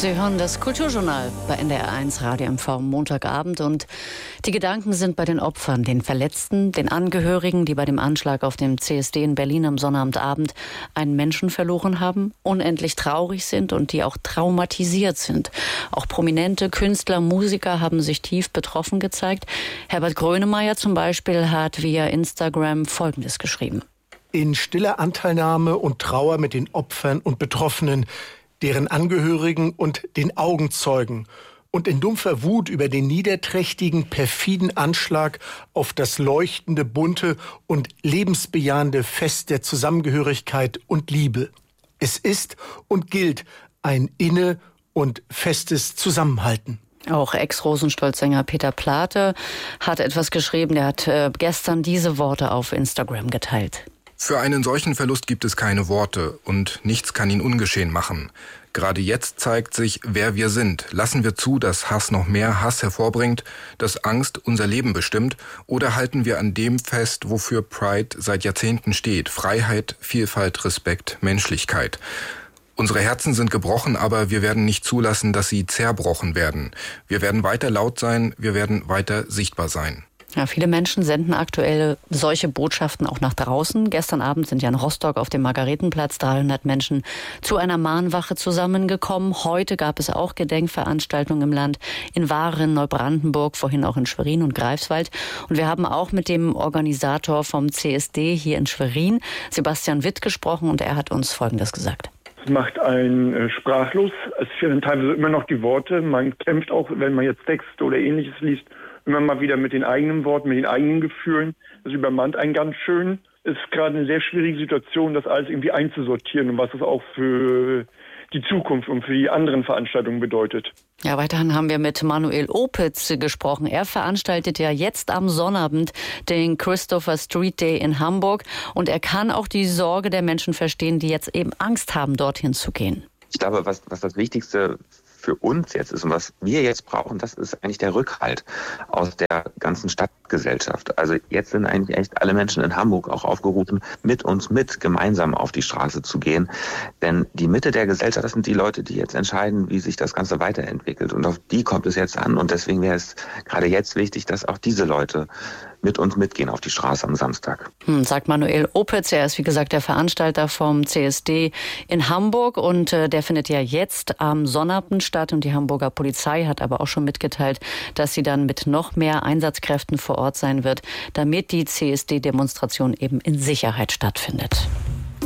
Sie hören das Kulturjournal bei NDR1 Radio MV Montagabend und die Gedanken sind bei den Opfern, den Verletzten, den Angehörigen, die bei dem Anschlag auf dem CSD in Berlin am Sonnabendabend einen Menschen verloren haben, unendlich traurig sind und die auch traumatisiert sind. Auch prominente Künstler, Musiker haben sich tief betroffen gezeigt. Herbert Grönemeyer zum Beispiel hat via Instagram Folgendes geschrieben. In stiller Anteilnahme und Trauer mit den Opfern und Betroffenen, deren Angehörigen und den Augenzeugen und in dumpfer Wut über den niederträchtigen, perfiden Anschlag auf das leuchtende, bunte und lebensbejahende Fest der Zusammengehörigkeit und Liebe. Es ist und gilt ein inne- und festes Zusammenhalten. Auch Ex-Rosenstolz-Sänger Peter Plate hat etwas geschrieben. Der hat gestern diese Worte auf Instagram geteilt. Für einen solchen Verlust gibt es keine Worte und nichts kann ihn ungeschehen machen. Gerade jetzt zeigt sich, wer wir sind. Lassen wir zu, dass Hass noch mehr Hass hervorbringt, dass Angst unser Leben bestimmt, oder halten wir an dem fest, wofür Pride seit Jahrzehnten steht: Freiheit, Vielfalt, Respekt, Menschlichkeit. Unsere Herzen sind gebrochen, aber wir werden nicht zulassen, dass sie zerbrochen werden. Wir werden weiter laut sein, wir werden weiter sichtbar sein. Ja, viele Menschen senden aktuell solche Botschaften auch nach draußen. Gestern Abend sind ja in Rostock auf dem Margaretenplatz 300 Menschen zu einer Mahnwache zusammengekommen. Heute gab es auch Gedenkveranstaltungen im Land, in Waren, Neubrandenburg, vorhin auch in Schwerin und Greifswald. Und wir haben auch mit dem Organisator vom CSD hier in Schwerin, Sebastian Witt, gesprochen und er hat uns Folgendes gesagt. Es macht einen sprachlos. Es fehlen teilweise immer noch die Worte. Man kämpft auch, wenn man jetzt Texte oder Ähnliches liest, immer mal wieder mit den eigenen Worten, mit den eigenen Gefühlen. Das übermannt einen ganz schön. Es ist gerade eine sehr schwierige Situation, das alles irgendwie einzusortieren und was es auch für die Zukunft und für die anderen Veranstaltungen bedeutet. Ja, weiterhin haben wir mit Manuel Opitz gesprochen. Er veranstaltet ja jetzt am Sonnabend den Christopher Street Day in Hamburg und er kann auch die Sorge der Menschen verstehen, die jetzt eben Angst haben, dorthin zu gehen. Ich glaube, was das Wichtigste für uns jetzt ist und was wir jetzt brauchen, das ist eigentlich der Rückhalt aus der ganzen Stadtgesellschaft. Also jetzt sind eigentlich echt alle Menschen in Hamburg auch aufgerufen, mit uns gemeinsam auf die Straße zu gehen. Denn die Mitte der Gesellschaft, das sind die Leute, die jetzt entscheiden, wie sich das Ganze weiterentwickelt. Und auf die kommt es jetzt an. Und deswegen wäre es gerade jetzt wichtig, dass auch diese Leute mit uns mitgehen auf die Straße am Samstag. Sagt Manuel Opitz. Er ist, wie gesagt, der Veranstalter vom CSD in Hamburg und der findet ja jetzt am Sonnabend statt und die Hamburger Polizei hat aber auch schon mitgeteilt, dass sie dann mit noch mehr Einsatzkräften vor Ort sein wird, damit die CSD-Demonstration eben in Sicherheit stattfindet.